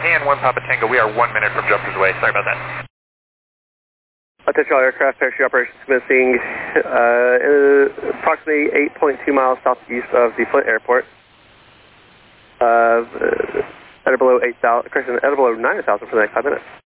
and 1 Papa Tango, we are 1 minute from Jumpers Way. Sorry about that. Attention all aircraft, parachute operations commencing approximately 8.2 miles southeast of the Flint Airport. At or below 8,000, correction, at or below 9,000 for the next 5 minutes.